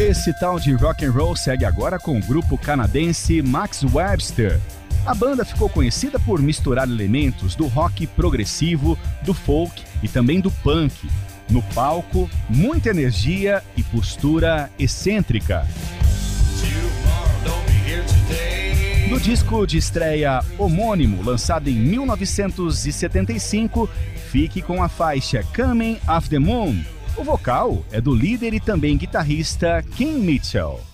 Esse tal de rock and roll segue agora com o grupo canadense Max Webster. A banda ficou conhecida por misturar elementos do rock progressivo, do folk e também do punk. No palco, muita energia e postura excêntrica. No disco de estreia homônimo, lançado em 1975, fique com a faixa Coming Off the Moon. O vocal é do líder e também guitarrista Kim Mitchell.